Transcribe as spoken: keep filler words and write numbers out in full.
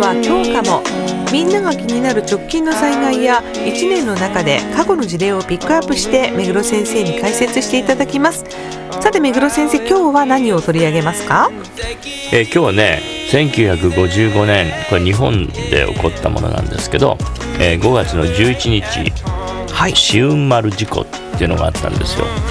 は今日かも。みんなが気になる直近の災害やいちねんの中で過去の事例をピックアップして目黒先生に解説していただきます。さて目黒先生、今日は何を取り上げますか？ えー、今日はねせんきゅうひゃくごじゅうごねん、これ日本で起こったものなんですけど、えー、ごがつのじゅういちにち、はい、紫雲丸事故っていうのがあったんですよ。